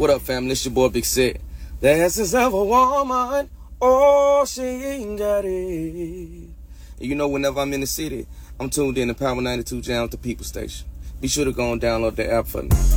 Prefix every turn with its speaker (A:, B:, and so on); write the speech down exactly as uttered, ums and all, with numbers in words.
A: What up, family? It's your boy Big Set. The essence of a woman, oh, she ain't got it. And you know, whenever I'm in the city, I'm tuned in to Power ninety-two Jam, the People Station. Be sure to go and download the app for me.